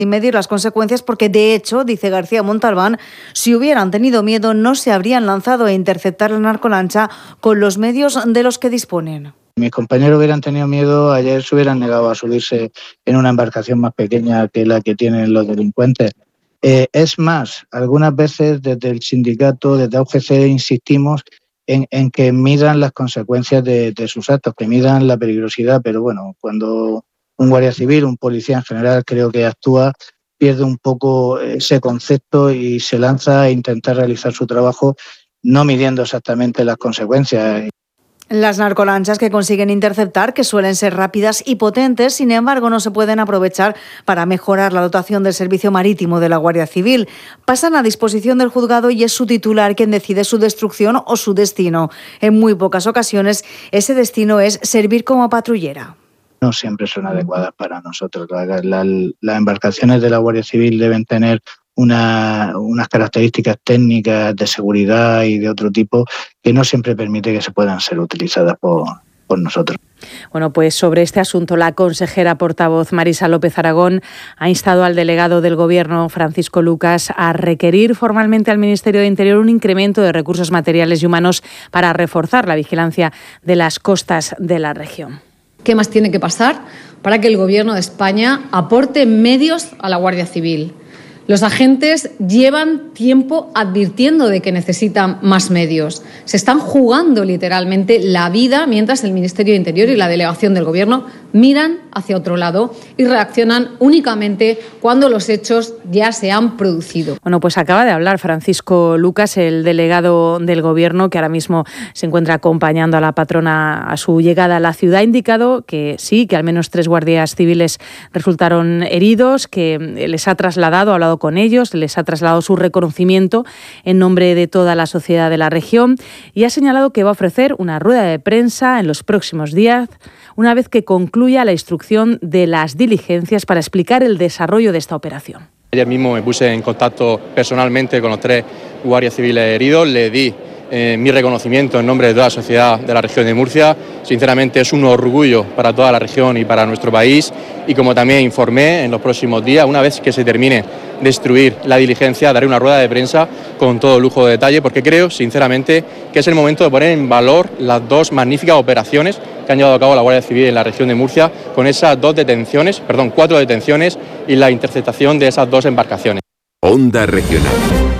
sin medir las consecuencias porque, de hecho, dice García Montalbán, si hubieran tenido miedo no se habrían lanzado a interceptar la narcolancha con los medios de los que disponen. Mis compañeros hubieran tenido miedo, ayer se hubieran negado a subirse en una embarcación más pequeña que la que tienen los delincuentes. Es más, algunas veces desde el sindicato, desde UGC, insistimos en que midan las consecuencias de sus actos, que midan la peligrosidad, pero bueno, cuando un guardia civil, un policía en general, creo que actúa, pierde un poco ese concepto y se lanza a intentar realizar su trabajo no midiendo exactamente las consecuencias. Las narcolanchas que consiguen interceptar, que suelen ser rápidas y potentes, sin embargo, no se pueden aprovechar para mejorar la dotación del servicio marítimo de la Guardia Civil. Pasan a disposición del juzgado y es su titular quien decide su destrucción o su destino. En muy pocas ocasiones, ese destino es servir como patrullera. No siempre son adecuadas para nosotros. Las embarcaciones de la Guardia Civil deben tener unas características técnicas de seguridad y de otro tipo que no siempre permite que se puedan ser utilizadas por nosotros. Bueno, pues sobre este asunto, la consejera portavoz Marisa López Aragón ha instado al delegado del Gobierno, Francisco Lucas, a requerir formalmente al Ministerio de Interior un incremento de recursos materiales y humanos para reforzar la vigilancia de las costas de la región. ¿Qué más tiene que pasar para que el Gobierno de España aporte medios a la Guardia Civil? Los agentes llevan tiempo advirtiendo de que necesitan más medios. Se están jugando literalmente la vida mientras el Ministerio de Interior y la delegación del Gobierno miran hacia otro lado y reaccionan únicamente cuando los hechos ya se han producido. Bueno, pues acaba de hablar Francisco Lucas, el delegado del Gobierno, que ahora mismo se encuentra acompañando a la patrona a su llegada a la ciudad. Ha indicado que sí, que al menos 3 guardias civiles resultaron heridos, que les ha trasladado, ha hablado con ellos, les ha trasladado su reconocimiento en nombre de toda la sociedad de la región y ha señalado que va a ofrecer una rueda de prensa en los próximos días, una vez que concluya la instrucción de las diligencias para explicar el desarrollo de esta operación. Ayer mismo me puse en contacto personalmente con los 3 guardias civiles heridos, le di mi reconocimiento en nombre de toda la sociedad de la región de Murcia. Sinceramente es un orgullo para toda la región y para nuestro país, y como también informé, en los próximos días, una vez que se termine de instruir la diligencia, daré una rueda de prensa con todo lujo de detalle, porque creo sinceramente que es el momento de poner en valor las 2 magníficas operaciones que han llevado a cabo la Guardia Civil en la región de Murcia, con esas 4 detenciones y la interceptación de esas 2 embarcaciones. Onda Regional.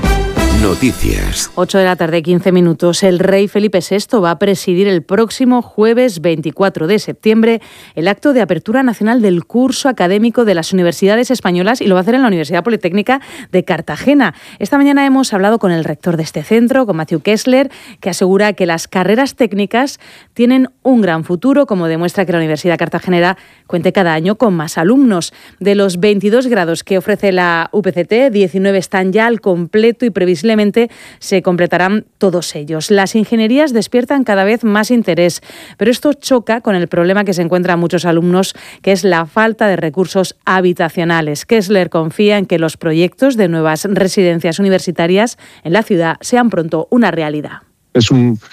Noticias. 8 de la tarde, 15 minutos. El rey Felipe VI va a presidir el próximo jueves 24 de septiembre el acto de apertura nacional del curso académico de las universidades españolas, y lo va a hacer en la Universidad Politécnica de Cartagena. Esta mañana hemos hablado con el rector de este centro, con Matthew Kessler, que asegura que las carreras técnicas tienen un gran futuro, como demuestra que la Universidad Cartagenera cuente cada año con más alumnos. De los 22 grados que ofrece la UPCT, 19 están ya al completo y previsiblemente se completarán todos ellos. Las ingenierías despiertan cada vez más interés, pero esto choca con el problema que se encuentran muchos alumnos, que es la falta de recursos habitacionales. Kessler confía en que los proyectos de nuevas residencias universitarias en la ciudad sean pronto una realidad. Es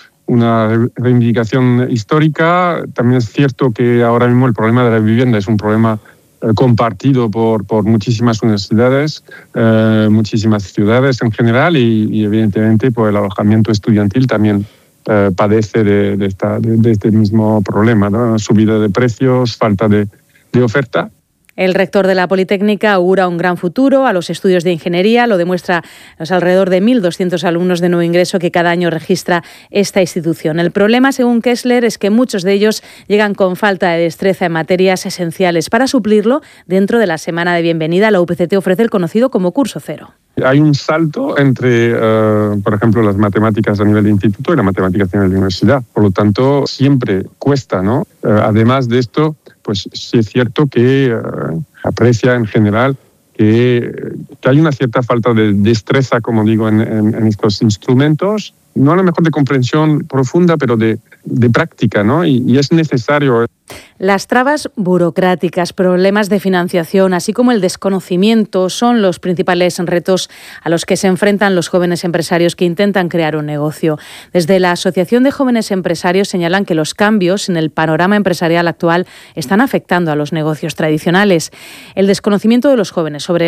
una reivindicación histórica. También es cierto que ahora mismo el problema de la vivienda es un problema compartido por muchísimas universidades, muchísimas ciudades en general, y evidentemente pues el alojamiento estudiantil también padece de este mismo problema, ¿no? Subida de precios, falta de oferta. El rector de la Politécnica augura un gran futuro a los estudios de ingeniería. Lo demuestra los alrededor de 1.200 alumnos de nuevo ingreso que cada año registra esta institución. El problema, según Kessler, es que muchos de ellos llegan con falta de destreza en materias esenciales. Para suplirlo, dentro de la semana de bienvenida, la UPCT ofrece el conocido como Curso Cero. Hay un salto entre, por ejemplo, las matemáticas a nivel de instituto y las matemáticas a nivel de universidad. Por lo tanto, siempre cuesta, ¿no? Además de esto, pues sí es cierto que aprecia en general que hay una cierta falta de destreza, como digo, en estos instrumentos. No a lo mejor de comprensión profunda, pero de de práctica, ¿no? Y es necesario. Las trabas burocráticas, problemas de financiación, así como el desconocimiento son los principales retos a los que se enfrentan los jóvenes empresarios que intentan crear un negocio. Desde la Asociación de Jóvenes Empresarios señalan que los cambios en el panorama empresarial actual están afectando a los negocios tradicionales. El desconocimiento de los jóvenes sobre